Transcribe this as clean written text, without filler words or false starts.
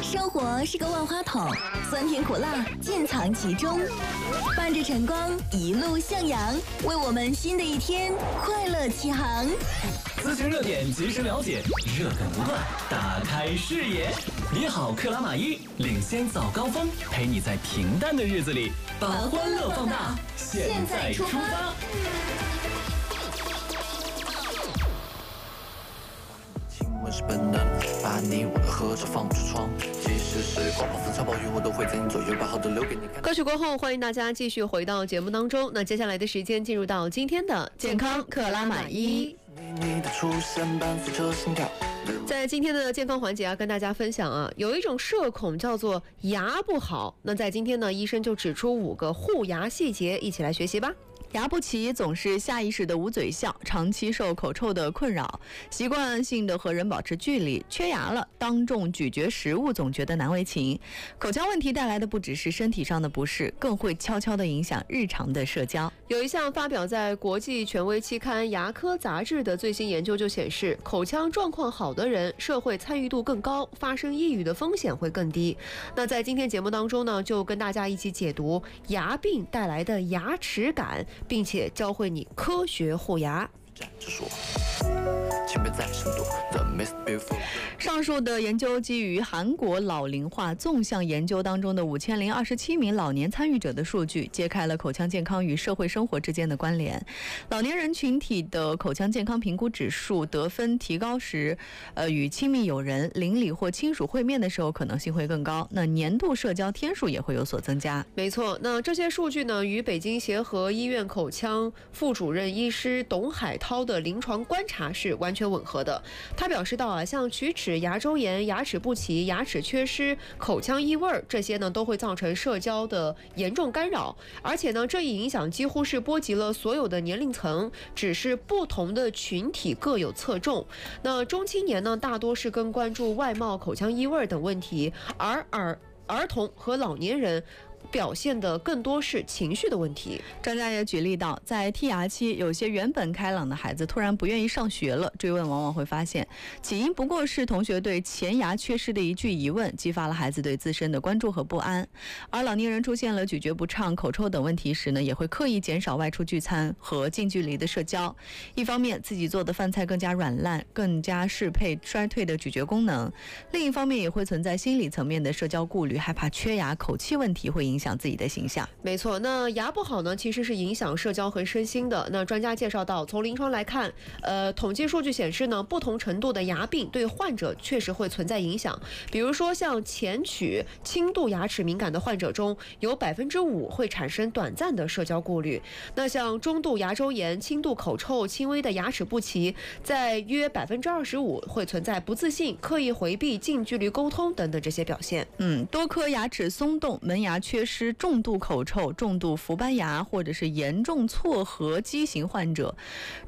生活是个万花筒，酸甜苦辣尽藏其中。伴着晨光一路向阳，为我们新的一天快乐起航。 资讯热点及时了解，热梗不断，打开视野。你好，克拉玛依领先早高峰，陪你在平淡的日子里把欢乐放大。现在出发。 我是本能，把你我的合照放出窗，即使是刮暴风超暴雨，我都会在你左右，把好的留给你看。 歌曲过后，欢迎大家继续回到节目当中。那接下来的时间进入到今天的健康克拉玛依。 你的出现伴随着心跳。 在今天的健康环节啊，跟大家分享啊，有一种社恐叫做牙不好。那在今天呢，医生就指出5个护牙细节，一起来学习吧。 牙不齐总是下意识的捂嘴笑，长期受口臭的困扰，习惯性的和人保持距离，缺牙了当众咀嚼食物总觉得难为情。口腔问题带来的不只是身体上的不适，更会悄悄地影响日常的社交。 有一项发表在国际权威期刊《牙科杂志》的最新研究就显示，口腔状况好的人社会参与度更高，发生抑郁的风险会更低。那在今天节目当中呢，就跟大家一起解读牙病带来的牙齿感，并且教会你科学护牙。 上述的研究基于韩国老龄化纵向研究当中的5027名老年参与者的数据，揭开了口腔健康与社会生活之间的关联。老年人群体的口腔健康评估指数得分提高时，与亲密友人、邻里或亲属会面的时候可能性会更高，那年度社交天数也会有所增加。 没错，那这些数据呢，与北京协和医院口腔副主任医师董海涛的临床观察是完全吻合的。他表示到啊，像龋齿、牙周炎、牙齿不齐、牙齿缺失、口腔异味，这些呢都会造成社交的严重干扰，而且呢这一影响几乎是波及了所有的年龄层，只是不同的群体各有侧重。那中青年呢大多是更关注外貌、口腔异味等问题，而儿童和老年人表现的更多是情绪的问题。 专家也举例到，在剔牙期，有些原本开朗的孩子突然不愿意上学了，追问往往会发现，起因不过是同学对前牙缺失的一句疑问，激发了孩子对自身的关注和不安。而老年人出现了咀嚼不畅、口臭等问题时呢，也会刻意减少外出聚餐和近距离的社交。一方面，自己做的饭菜更加软烂，更加适配衰退的咀嚼功能；另一方面，也会存在心理层面的社交顾虑，害怕缺牙、口气问题会影响自己的形象。 没错，那牙不好呢，其实是影响社交和身心的。那专家介绍到，从临床来看，统计数据显示呢，不同程度的牙病对患者确实会存在影响。比如说，像前龋、轻度牙齿敏感的患者中，有5%会产生短暂的社交顾虑。那像中度牙周炎、轻度口臭、轻微的牙齿不齐，在约25%会存在不自信、刻意回避、近距离沟通等等这些表现。 多颗牙齿松动、门牙缺失、重度口臭、重度氟斑牙或者是严重错颌畸形患者，